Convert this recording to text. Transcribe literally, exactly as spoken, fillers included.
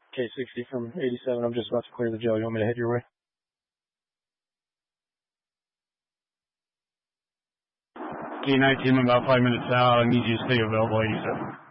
K sixty from eighty-seven. I'm just about to clear the jail. You want me to head your way? K nineteen, I'm about five minutes out. I need you to stay available, eighty-seven.